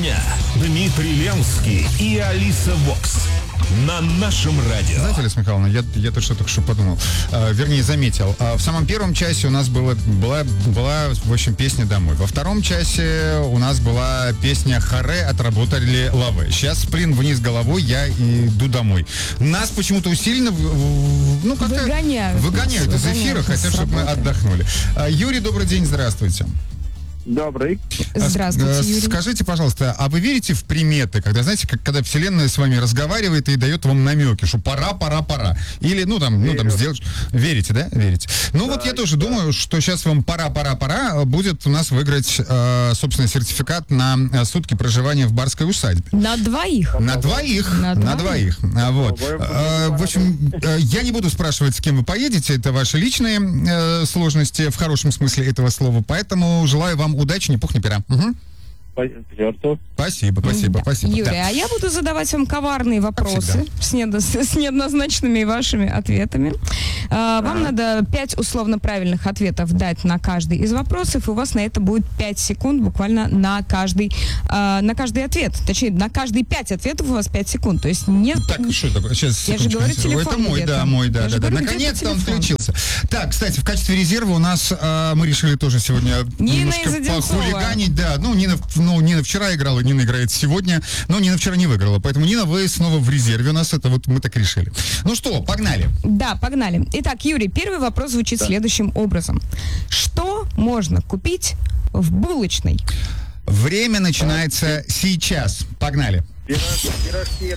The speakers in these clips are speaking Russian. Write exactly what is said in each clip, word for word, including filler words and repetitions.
дня. Дмитрий Ленский и Алиса Вокс. На нашем радио. Знаете, Алиса Михайловна, я, я тут что только что подумал. А, вернее, заметил. А, в самом первом часе у нас было, была, была, в общем, песня «Домой». Во втором часе у нас была песня «Харе, отработали лавы». Сейчас сплин вниз головой, я иду домой. Нас почему-то усиленно ну, как-то выгоняют. Выгоняют из эфира, хотят, чтобы мы отдохнули. А, Юрий, добрый день, здравствуйте. Добрый. Здравствуйте, Юрий. Скажите, пожалуйста, а вы верите в приметы, когда, знаете, как, когда Вселенная с вами разговаривает и дает вам намеки, что пора, пора, пора. Или, ну, там, ну, там, сделать... Верите, да? Верите. Ну, да, вот я тоже да. думаю, что сейчас вам пора, пора, пора будет у нас выиграть, э, собственно, сертификат на сутки проживания в барской усадьбе. На двоих. На двоих. На, на двоих. А, вот. А, в общем, я не буду спрашивать, с кем вы поедете, это ваши личные э, сложности, в хорошем смысле этого слова, поэтому желаю вам удачи, ни пух, ни пера. Угу. Спасибо, спасибо, да. спасибо. Юрий, да. а я буду задавать вам коварные вопросы с, недо, с неоднозначными вашими ответами. А, вам а. надо пять условно правильных ответов дать на каждый из вопросов, и у вас на это будет пять секунд буквально на каждый, а, на каждый ответ. Точнее, на каждые пять ответов у вас пять секунд. То есть нет... Так, что такое? Сейчас, я же говорю, телефон. Это мой, да, мой, да, да, да. Наконец-то он включился. Так, кстати, в качестве резерва у нас а, мы решили тоже сегодня Нина немножко похулиганить. Да, ну, Нина... Ну, Нина вчера играла, Нина играет сегодня, но Нина вчера не выиграла. Поэтому, Нина, вы снова в резерве у нас, это вот мы так решили. Ну что, погнали. Да, погнали. Итак, Юрий, первый вопрос звучит да. следующим образом. Что можно купить в булочной? Время начинается сейчас. Погнали. Пирожки, пирожки,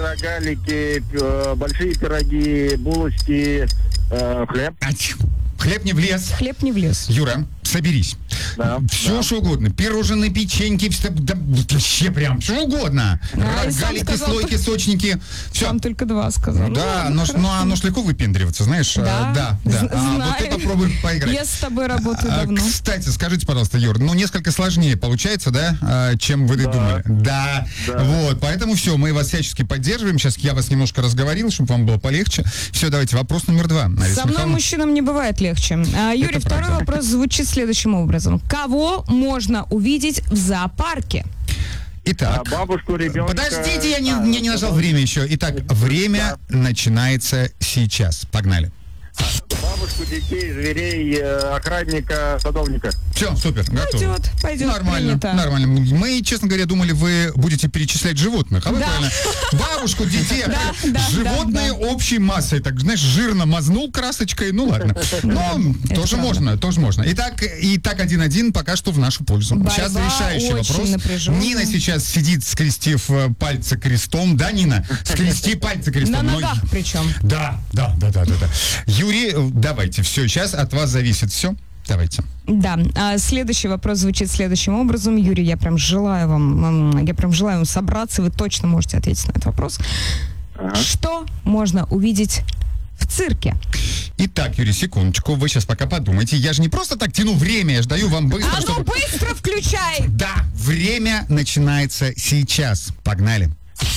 рогалики, большие пироги, булочки, э, хлеб. Хлеб не влез. Хлеб не влез. Юра, соберись. Да, все, да. что угодно. Пирожные, печеньки, да, вообще прям, что угодно. А, рогалики, слойки, сочники. Все. Сам только два сказал. Да, ну, но, ну, оно ж легко выпендриваться, знаешь. Да, а, да. да. А вот ты попробуй поиграть. Я с тобой работаю а, давно. Кстати, скажите, пожалуйста, Юр, ну, несколько сложнее получается, да, чем вы да. думали? Да. да. Вот, поэтому все, мы вас всячески поддерживаем. Сейчас я вас немножко разговорил, чтобы вам было полегче. Все, давайте, вопрос номер два. Алиса Со мной Михайловна. Мужчинам не бывает легче. А, Юрий, Это второй правда. вопрос звучит следующим образом. Кого можно увидеть в зоопарке? Итак, а бабушку, ребенка... Подождите, я не, а, я не нажал время еще. Итак, время да. начинается сейчас. Погнали. Бабушку, детей, зверей, охранника, садовника. Все, супер, готово. Пойдет, пойдет. Нормально, принято. нормально. Мы, честно говоря, думали, вы будете перечислять животных. А вы да. правильно. Бабушку, детей, да, да, животные да, да. общей массой. Так, знаешь, жирно мазнул красочкой. Ну ладно. Но тоже можно, тоже можно. Итак, и так один-один пока что в нашу пользу. Борьба сейчас решающий вопрос. Напряженная. Нина сейчас сидит, скрестив пальцы крестом. Да, Нина? Скрести пальцы крестом. На ногах причем. Да, да, да, да, да, да. Юрий, давайте, все, сейчас от вас зависит все. Давайте. Да. А следующий вопрос звучит следующим образом. Юрий, я прям желаю вам, я прям желаю вам собраться, вы точно можете ответить на этот вопрос. Ага. Что можно увидеть в цирке? Итак, Юрий, секундочку, вы сейчас пока подумайте. Я же не просто так тяну время, я же даю вам быстро. А ну чтобы... быстро включай! Да, время начинается сейчас. Погнали.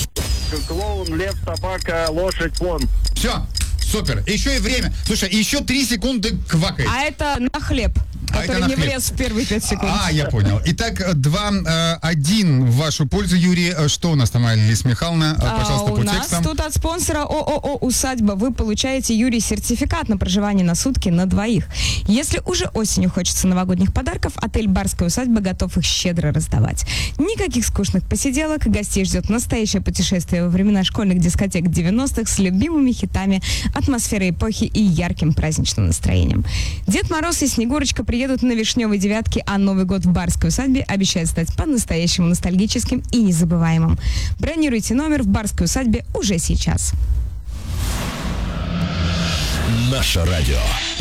Клоун, лев, собака, лошадь, слон. Все. Супер. Еще и время. Слушай, еще три секунды квакает. А это на хлеб, а который не влез в первые пять секунд. А, я понял. Итак, два, один в вашу пользу, Юрий. Что у нас там, Алиса Михайловна? Пожалуйста, а, по у текстам. нас тут от спонсора ООО «Усадьба» вы получаете, Юрий, сертификат на проживание на сутки на двоих. Если уже осенью хочется новогодних подарков, отель «Барская усадьба» готов их щедро раздавать. Никаких скучных посиделок, гостей ждет настоящее путешествие во времена школьных дискотек девяностых с любимыми хитами, атмосферой эпохи и ярким праздничным настроением. Дед Мороз и Снегурочка приедут на Вишневой девятке, а Новый год в Барской усадьбе обещает стать по-настоящему ностальгическим и незабываемым. Бронируйте номер в Барской усадьбе уже сейчас. Наше радио.